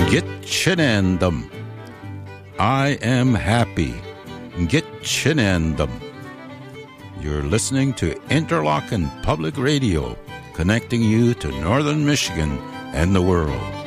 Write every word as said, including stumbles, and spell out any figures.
Gitchinandum. I am happy. Gitchinandum. You're listening to Interlochen Public Radio, connecting you to Northern Michigan and the world.